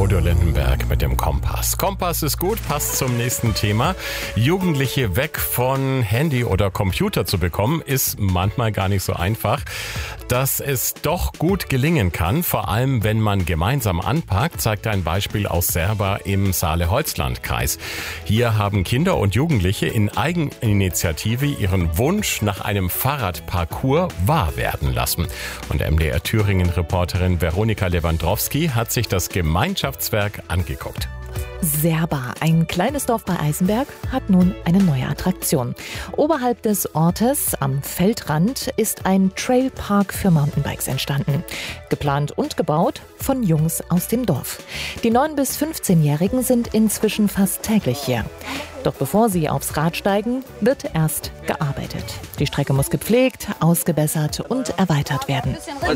Udo Lindenberg mit dem Kompass. Kompass ist gut, passt zum nächsten Thema. Jugendliche weg von Handy oder Computer zu bekommen, ist manchmal gar nicht so einfach. Dass es doch gut gelingen kann, vor allem wenn man gemeinsam anpackt, zeigt ein Beispiel aus Serba im Saale-Holzland-Kreis. Hier haben Kinder und Jugendliche in Eigeninitiative ihren Wunsch nach einem Fahrradparcours wahr werden lassen. Und MDR Thüringen-Reporterin Veronika Lewandowski hat sich das Gemeinschaftswerk angeguckt. Serba, ein kleines Dorf bei Eisenberg, hat nun eine neue Attraktion. Oberhalb des Ortes am Feldrand ist ein Trailpark für Mountainbikes entstanden. Geplant und gebaut von Jungs aus dem Dorf. Die 9- bis 15-Jährigen sind inzwischen fast täglich hier. Doch bevor sie aufs Rad steigen, wird erst gearbeitet. Die Strecke muss gepflegt, ausgebessert und erweitert werden.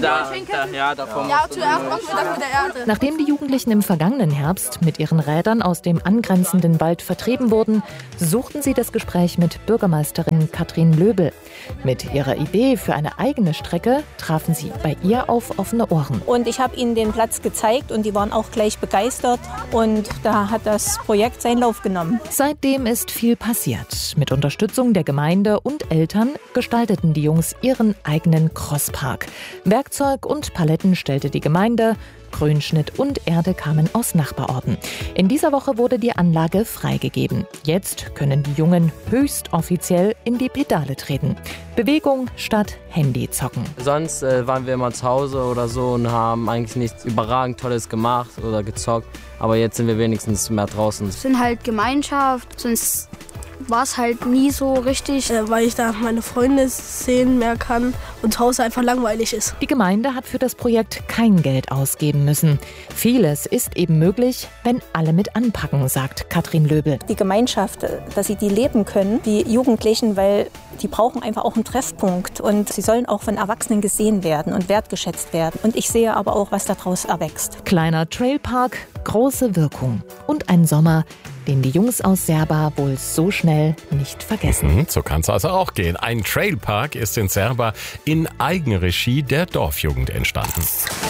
Nachdem die Jugendlichen im vergangenen Herbst mit ihren Rädern aus dem angrenzenden Wald vertrieben wurden, suchten sie das Gespräch mit Bürgermeisterin Katrin Löbel. Mit ihrer Idee für eine eigene Strecke trafen sie bei ihr auf offene Ohren. Und ich habe ihnen den Platz gezeigt und die waren auch gleich begeistert. Und da hat das Projekt seinen Lauf genommen. Seitdem ist viel passiert. Mit Unterstützung der Gemeinde und Eltern gestalteten die Jungs ihren eigenen Crosspark. Werkzeug und Paletten stellte die Gemeinde. Grünschnitt und Erde kamen aus Nachbarorten. In dieser Woche wurde die Anlage freigegeben. Jetzt können die Jungen höchst offiziell in die Pedale treten. Bewegung statt Handyzocken. Sonst waren wir immer zu Hause oder so und haben eigentlich nichts überragend Tolles gemacht oder gezockt. Aber jetzt sind wir wenigstens mehr draußen. Es sind halt Gemeinschaft, sonst war es halt nie so richtig, weil ich da meine Freunde sehen mehr kann und zu Hause einfach langweilig ist. Die Gemeinde hat für das Projekt kein Geld ausgeben müssen. Vieles ist eben möglich, wenn alle mit anpacken, sagt Katrin Löbel. Die Gemeinschaft, dass sie die leben können, die Jugendlichen, weil die brauchen einfach auch einen Treffpunkt. Und sie sollen auch von Erwachsenen gesehen werden und wertgeschätzt werden. Und ich sehe aber auch, was daraus erwächst. Kleiner Trailpark, große Wirkung. Und ein Sommer, den die Jungs aus Serba wohl so schnell nicht vergessen. So kann es also auch gehen. Ein Trailpark ist in Serba in Eigenregie der Dorfjugend entstanden.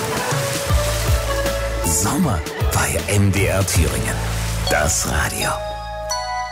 Sommer bei MDR Thüringen. Das Radio.